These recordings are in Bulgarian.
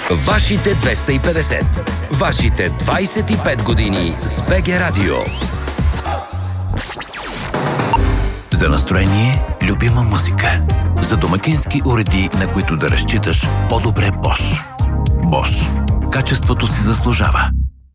Вашите 250. Вашите 25 години с БГ Радио. За настроение, любима музика. За домакински уреди, на които да разчиташ, по-добре Bosch. Bosch. Качеството си заслужава.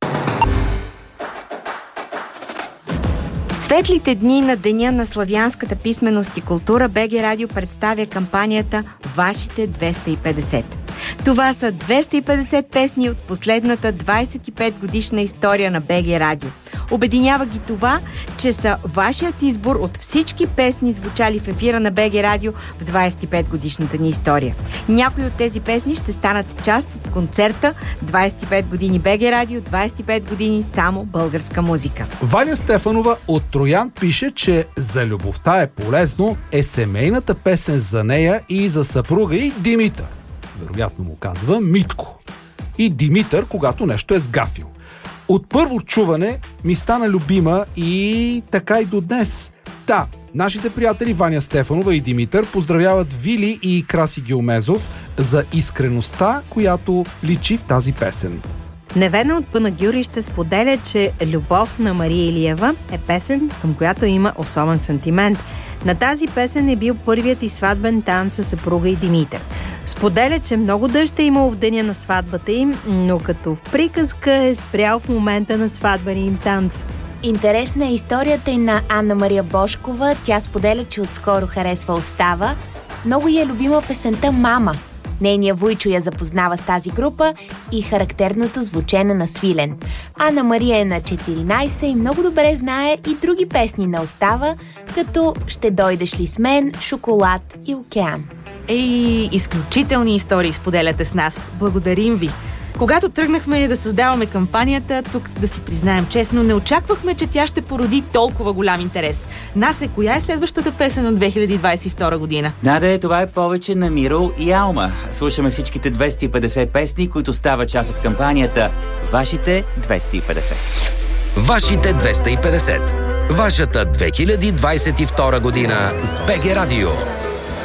В светлите дни на Деня на славянската писменост и култура БГ Радио представя кампанията Вашите 250. Това са 250 песни от последната 25 годишна история на БГ Радио. Обединява ги това, че са вашият избор от всички песни, звучали в ефира на БГ Радио в 25 годишната ни история. Някои от тези песни ще станат част от концерта 25 години БГ Радио, 25 години само българска музика. Ваня Стефанова от Троян пише, че за любовта е полезно е семейната песен за нея и за съпруга и Димитър. Вероятно му казва Митко. И Димитър, когато нещо е сгафил. От първо чуване ми стана любима и така и до днес. Да, нашите приятели Ваня Стефанова и Димитър поздравяват Вили и Краси Гилмезов за искреността, която личи в тази песен. Невена от Панагюри ще споделя, че Любов на Мария Илиева е песен, към която има особен сантимент. На тази песен е бил първият и сватбен танц със съпруга и Димитър. Споделя, че много дъжд е имало в деня на сватбата им, но като в приказка е спрял в момента на сватбения им танц. Интересна е историята и на Анна Мария Бошкова. Тя споделя, че отскоро харесва Остава. Много е любима песента Мама. Нейният вуйчо я запознава с тази група и характерното звучене на свилен. Анна Мария е на 14 и много добре знае и други песни на Остава, като «Ще дойдеш ли с мен», «Шоколад» и «Океан». Изключителни истории споделяте с нас. Благодарим ви! Когато тръгнахме да създаваме кампанията, тук да си признаем честно, не очаквахме, че тя ще породи толкова голям интерес. Насе, коя е следващата песен от 2022 година? Наде, това е повече на Миро и Алма. Слушаме всичките 250 песни, които стават част от кампанията Вашите 250. Вашите 250. Вашата 2022 година с БГ Радио.